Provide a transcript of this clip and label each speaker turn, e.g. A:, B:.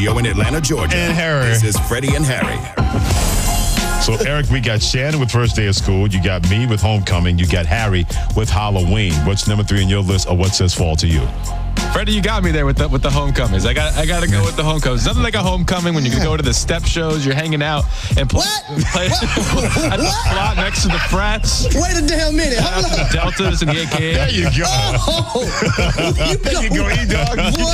A: studio in Atlanta, Georgia.
B: And Harry.
A: This is Freddie and Harry.
B: So, Eric, we got Shannon with first day of school. You got me with homecoming. You got Harry with Halloween. What's number 3 on your list, or what says fall to you?
C: Freddie, you got me there with the homecomings. I got to go with the homecomings. Nothing like a homecoming when you can go to the step shows, you're hanging out and play at the slot next to the frats.
D: Wait a damn minute.
C: The Deltas and the AKA.
B: There you go.
D: Oh,
B: There you go, E-Dog.